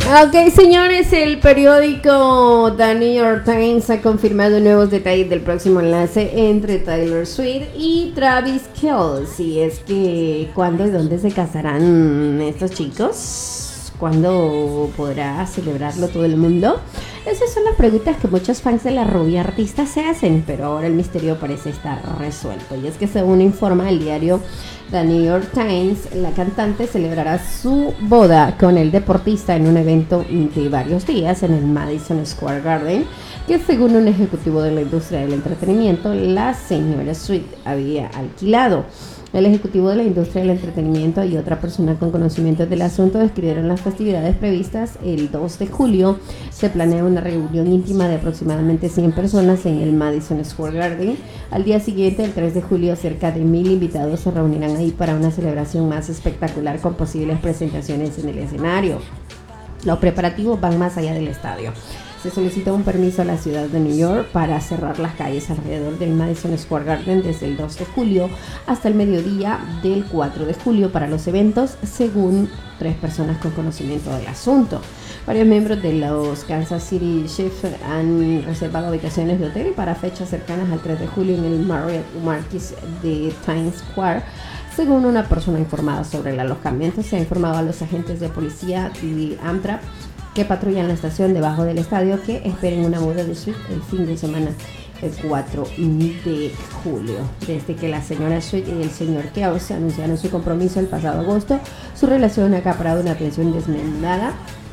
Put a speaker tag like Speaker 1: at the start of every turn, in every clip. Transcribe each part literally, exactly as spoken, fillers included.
Speaker 1: Ok, señores, el periódico The New York Times ha confirmado nuevos detalles del próximo enlace entre Taylor Swift y Travis Kelce. Es que, ¿cuándo y dónde se casarán estos chicos? ¿Cuándo podrá celebrarlo todo el mundo? Esas son las preguntas que muchos fans de la rubia artista se hacen, pero ahora el misterio parece estar resuelto. Y es que, según informa el diario The New York Times, la cantante celebrará su boda con el deportista en un evento de varios días en el Madison Square Garden, que, según un ejecutivo de la industria del entretenimiento, la señora Swift había alquilado. El ejecutivo de la industria del entretenimiento y otra persona con conocimiento del asunto describieron las festividades previstas el dos de julio. Se planea una reunión íntima de aproximadamente cien personas en el Madison Square Garden. Al día siguiente, el tres de julio, cerca de mil invitados se reunirán ahí para una celebración más espectacular con posibles presentaciones en el escenario. Los preparativos van más allá del estadio. Se solicitó un permiso a la ciudad de New York para cerrar las calles alrededor del Madison Square Garden desde el dos de julio hasta el mediodía del cuatro de julio para los eventos, según tres personas con conocimiento del asunto. Varios miembros de los Kansas City Chiefs han reservado habitaciones de hotel para fechas cercanas al tres de julio en el Marriott Marquis de Times Square. Según una persona informada sobre el alojamiento, se ha informado a los agentes de policía de Amtrak que patrullan la estación debajo del estadio que esperen una boda de Swift el fin de semana, el cuatro de julio. Desde que la señora Swift y el señor Kelce anunciaron su compromiso el pasado agosto, su relación ha acaparado una atención desmedada,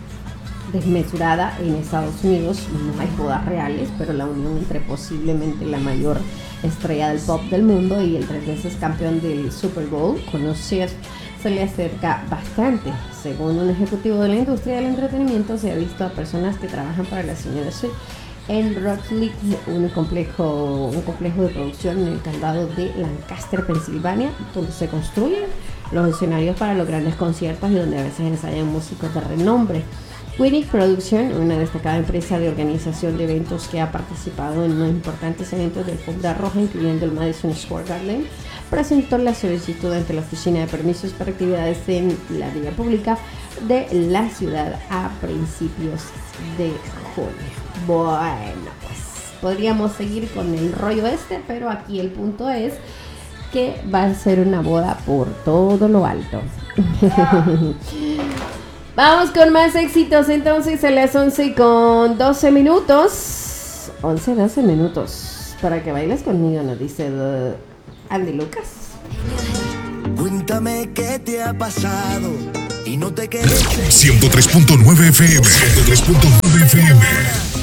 Speaker 1: desmesurada en Estados Unidos. No hay bodas reales, pero la unión entre posiblemente la mayor estrella del pop del mundo y el tres veces campeón del Super Bowl con los Chiefs se le acerca bastante. Según un ejecutivo de la industria del entretenimiento, se ha visto a personas que trabajan para la señora Swift en Rock Lake, un complejo, un complejo de producción en el condado de Lancaster, Pensilvania, donde se construyen los escenarios para los grandes conciertos y donde a veces ensayan músicos de renombre. Winnick Production, una destacada empresa de organización de eventos que ha participado en unos importantes eventos de alfombra roja, incluyendo el Madison Square Garden, presentó la solicitud ante la Oficina de Permisos para Actividades en la Vía Pública de la ciudad a principios de junio. Bueno, pues podríamos seguir con el rollo este, pero aquí el punto es que va a ser una boda por todo lo alto. Vamos con más éxitos entonces a las once con doce minutos. once, doce minutos. Para que bailes conmigo, nos dice Andy Lucas.
Speaker 2: Cuéntame qué te ha pasado y no te quedes.
Speaker 3: ciento tres punto nueve F M. ciento tres punto nueve F M.